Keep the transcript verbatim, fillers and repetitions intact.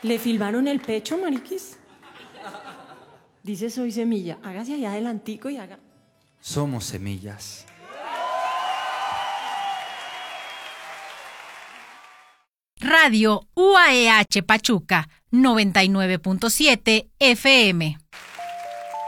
¿Le filmaron el pecho, mariquis? Dice soy semilla. Hágase allá adelantico y haga. Somos semillas. Radio U A E H Pachuca, noventa y nueve punto siete F M.